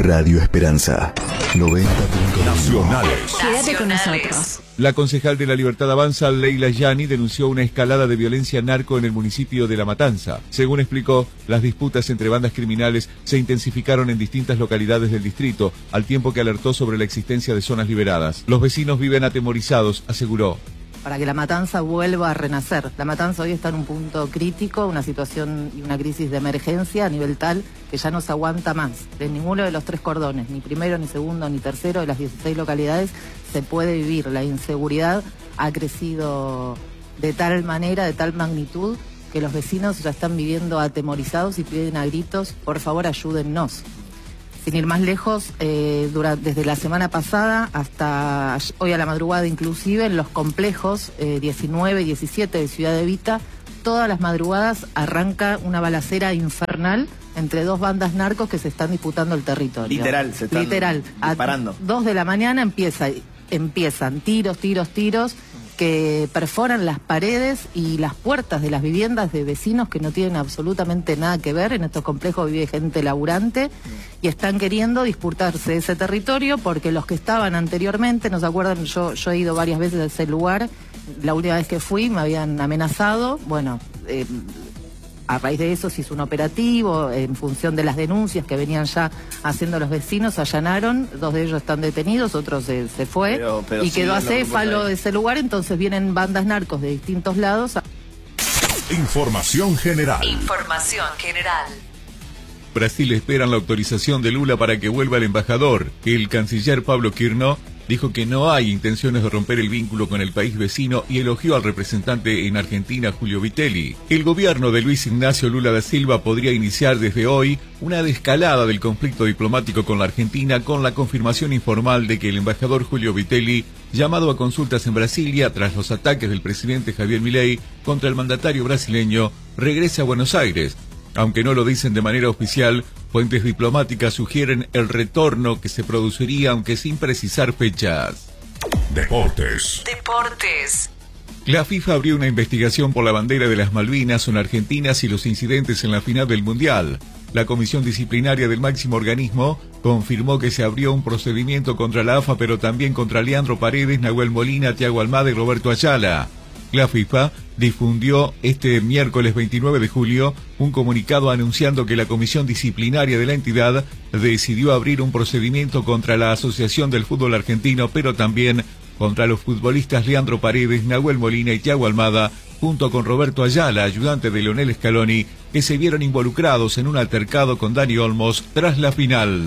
Radio Esperanza 90.1 Nacionales. Quédate con nosotros. La concejal de La Libertad Avanza, Leila Yani, denunció una escalada de violencia narco en el municipio de La Matanza. Según explicó, las disputas entre bandas criminales se intensificaron en distintas localidades del distrito, al tiempo que alertó sobre la existencia de zonas liberadas. Los vecinos viven atemorizados, aseguró. Para que La Matanza vuelva a renacer. La Matanza hoy está en un punto crítico, una situación y una crisis de emergencia a nivel tal que ya no se aguanta más. De ninguno de los tres cordones, ni primero, ni segundo, ni tercero de las 16 localidades se puede vivir. La inseguridad ha crecido de tal manera, de tal magnitud, que los vecinos ya están viviendo atemorizados y piden a gritos, por favor ayúdennos. Sin ir más lejos, desde la semana pasada hasta hoy a la madrugada inclusive, en los complejos 19 y 17 de Ciudad Evita, todas las madrugadas arranca una balacera infernal entre dos bandas narcos que se están disputando el territorio. Literal, se están disparando. A 2 de la mañana empiezan tiros que perforan las paredes y las puertas de las viviendas de vecinos que no tienen absolutamente nada que ver. En estos complejos vive gente laburante y están queriendo disputarse ese territorio porque los que estaban anteriormente, ¿no se acuerdan? Yo he ido varias veces a ese lugar. La última vez que fui me habían amenazado. Bueno, a raíz de eso se hizo un operativo en función de las denuncias que venían ya haciendo los vecinos, allanaron, 2 de ellos están detenidos, otro se fue pero y quedó acéfalo de ese lugar. Entonces vienen bandas narcos de distintos lados. Información general. Brasil espera la autorización de Lula para que vuelva el embajador. El canciller Pablo Kirno dijo que no hay intenciones de romper el vínculo con el país vecino y elogió al representante en Argentina, Julio Vitelli. El gobierno de Luis Ignacio Lula da Silva podría iniciar desde hoy una desescalada del conflicto diplomático con la Argentina, con la confirmación informal de que el embajador Julio Vitelli, llamado a consultas en Brasilia tras los ataques del presidente Javier Milei contra el mandatario brasileño, regrese a Buenos Aires. Aunque no lo dicen de manera oficial, fuentes diplomáticas sugieren el retorno que se produciría, aunque sin precisar fechas. Deportes. La FIFA abrió una investigación por la bandera de las Malvinas en Argentinas y los incidentes en la final del Mundial. La comisión disciplinaria del máximo organismo confirmó que se abrió un procedimiento contra la AFA, pero también contra Leandro Paredes, Nahuel Molina, Thiago Almada y Roberto Ayala. La FIFA difundió este miércoles 29 de julio un comunicado anunciando que la comisión disciplinaria de la entidad decidió abrir un procedimiento contra la Asociación del Fútbol Argentino, pero también contra los futbolistas Leandro Paredes, Nahuel Molina y Thiago Almada, junto con Roberto Ayala, ayudante de Leonel Scaloni, que se vieron involucrados en un altercado con Dani Olmos tras la final.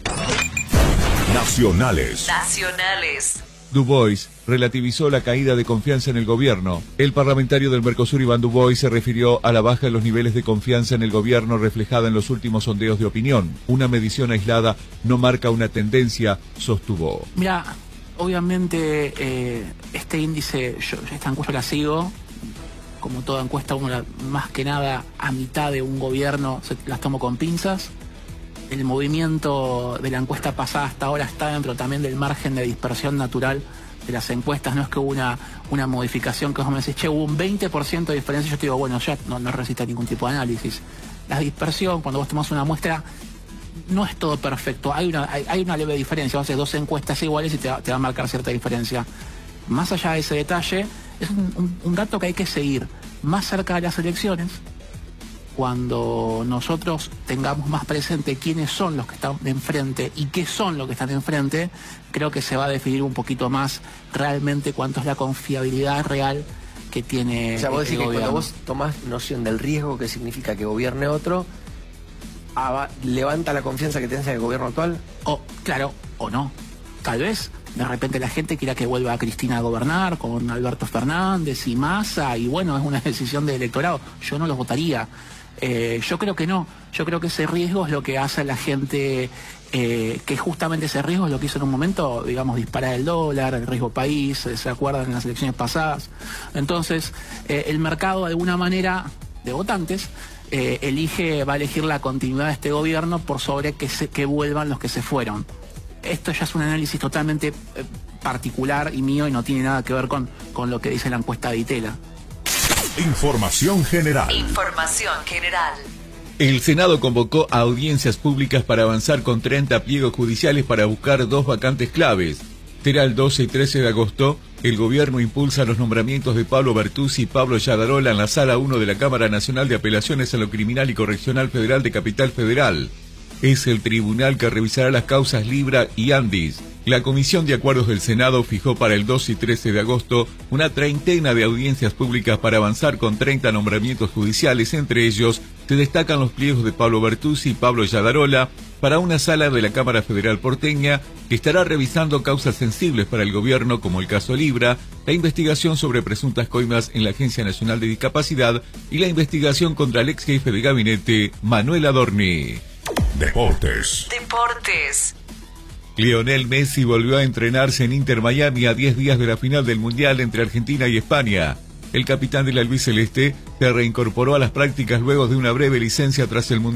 Nacionales. Dubois relativizó la caída de confianza en el gobierno. El parlamentario del Mercosur, Iván Dubois, se refirió a la baja en los niveles de confianza en el gobierno reflejada en los últimos sondeos de opinión. Una medición aislada no marca una tendencia, sostuvo. Mira, obviamente este índice, esta encuesta la sigo. Como toda encuesta, uno más que nada a mitad de un gobierno las tomo con pinzas. El movimiento de la encuesta pasada hasta ahora está dentro también del margen de dispersión natural de las encuestas. No es que hubo una modificación que vos me decís, che, hubo un 20% de diferencia. Yo te digo, bueno, ya no resiste ningún tipo de análisis. La dispersión, cuando vos tomás una muestra, no es todo perfecto. Hay una leve diferencia. Vos haces 2 encuestas iguales y te va a marcar cierta diferencia. Más allá de ese detalle, es un dato que hay que seguir. Más cerca de las elecciones, cuando nosotros tengamos más presente quiénes son los que están de enfrente y qué son los que están de enfrente, creo que se va a definir un poquito más realmente cuánto es la confiabilidad real que tiene o sea, vos decís que gobierno. cuando vos tomás noción del riesgo que significa que gobierne otro, ¿levanta la confianza que tenés en el gobierno actual? Claro, o no. Tal vez de repente la gente quiera que vuelva a Cristina a gobernar con Alberto Fernández y Massa, y bueno, es una decisión del electorado. Yo no los votaría. Yo creo que no. Yo creo que ese riesgo es lo que hace a la gente, que justamente ese riesgo es lo que hizo en un momento, digamos, disparar el dólar, el riesgo país, ¿se acuerdan en las elecciones pasadas? Entonces, el mercado de alguna manera de votantes va a elegir la continuidad de este gobierno por sobre que vuelvan los que se fueron. Esto ya es un análisis totalmente particular y mío y no tiene nada que ver con lo que dice la encuesta de Itela. Información general. El Senado convocó a audiencias públicas para avanzar con 30 pliegos judiciales para buscar 2 vacantes claves. Será el 12 y 13 de agosto. El gobierno impulsa los nombramientos de Pablo Bertuzzi y Pablo Yadarola en la Sala 1 de la Cámara Nacional de Apelaciones en lo Criminal y Correccional Federal de Capital Federal. Es el tribunal que revisará las causas Libra y Andis. La Comisión de Acuerdos del Senado fijó para el 12 y 13 de agosto una treintena de audiencias públicas para avanzar con 30 nombramientos judiciales. Entre ellos se destacan los pliegos de Pablo Bertuzzi y Pablo Yadarola para una sala de la Cámara Federal porteña que estará revisando causas sensibles para el gobierno como el caso Libra, la investigación sobre presuntas coimas en la Agencia Nacional de Discapacidad y la investigación contra el ex jefe de gabinete Manuel Adorni. Deportes. Lionel Messi volvió a entrenarse en Inter Miami a 10 días de la final del Mundial entre Argentina y España. El capitán de la albiceleste se reincorporó a las prácticas luego de una breve licencia tras el Mundial.